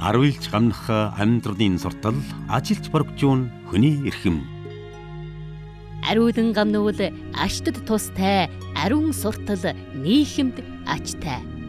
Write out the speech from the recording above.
Аруйлж гамнах амьдралын суртал ажилч боргжуун хүний эрхэм. Ариулан гамнуул аштад тустай, ариун суртал нийхэмд ачтай.